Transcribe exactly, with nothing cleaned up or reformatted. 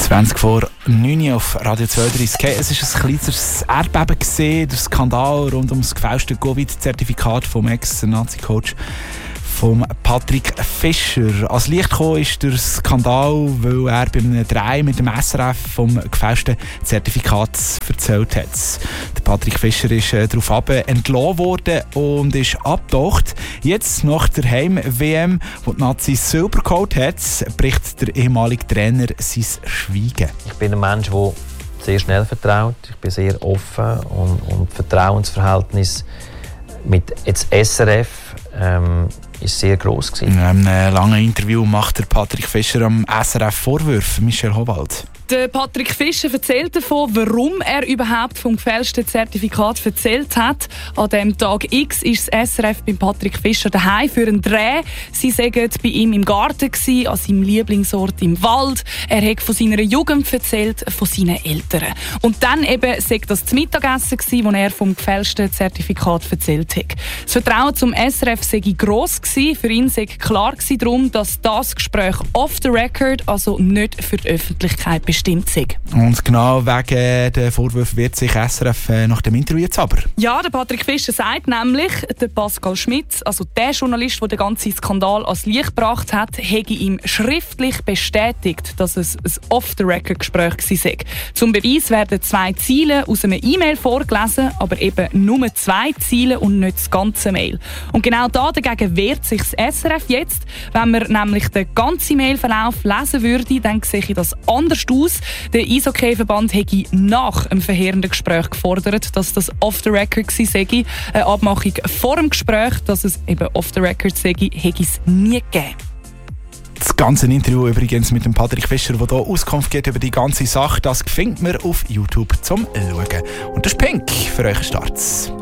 zwanzig vor neun auf Radio zweiunddreißig. Es war ein kleines Erdbeben gesehen, der Skandal rund um das gefälschte Covid-Zertifikat vom Ex-Nazi-Coach von Patrick Fischer. Als Licht gekommen ist der Skandal, weil er bei einem Dreh mit dem S R F vom gefälschten Zertifikat erzählt hat. Der Patrick Fischer ist äh, darauf entlassen worden und ist abgetaucht. Jetzt, nach der Heim-W M, wo die Nazis Silber geholt hat, bricht der ehemalige Trainer sein Schweigen. Ich bin ein Mensch, der sehr schnell vertraut. Ich bin sehr offen und, und das Vertrauensverhältnis mit jetzt S R F ähm, ist sehr gross gewesen. In einem langen Interview macht der Patrick Fischer am S R F Vorwürfe. Michel Howald. Der Patrick Fischer erzählt davon, warum er überhaupt vom gefälschten Zertifikat erzählt hat. An dem Tag X ist das S R F beim Patrick Fischer daheim für einen Dreh. Sie waren bei ihm im Garten, an seinem Lieblingsort im Wald. Er hat von seiner Jugend erzählt, von seinen Eltern. Und dann eben sei das das Mittagessen, wo er vom gefälschten Zertifikat erzählt hat. Das Vertrauen zum S R F sei gross gewesen. Für ihn sei klar gewesen darum, dass das Gespräch off the record, also nicht für die Öffentlichkeit bestimmt sei. Und genau wegen der Vorwürfe wird sich S R F nach dem Interview jetzt aber. Ja, der Patrick Fischer sagt nämlich, der Pascal Schmitz, also der Journalist, der den ganzen Skandal ans Licht gebracht hat, hätte ihm schriftlich bestätigt, dass es ein Off-the-Record-Gespräch sei. Zum Beweis werden zwei Ziele aus einer E-Mail vorgelesen, aber eben nur zwei Ziele und nicht das ganze Mail. Und genau da dagegen wehrt sich das S R F jetzt. Wenn man nämlich den ganzen Mailverlauf lesen würde, dann sehe ich das anders aus. Der Eishockey-Verband hätte nach dem verheerenden Gespräch gefordert, dass das off the record sei. Eine Abmachung vor dem Gespräch, dass es eben off the record sei, hätte es nie gegeben. Das ganze Interview übrigens mit dem Patrick Fischer, der hier Auskunft gibt über die ganze Sache, das findet man auf YouTube zum Schauen. Und das ist Pink für euch Starts.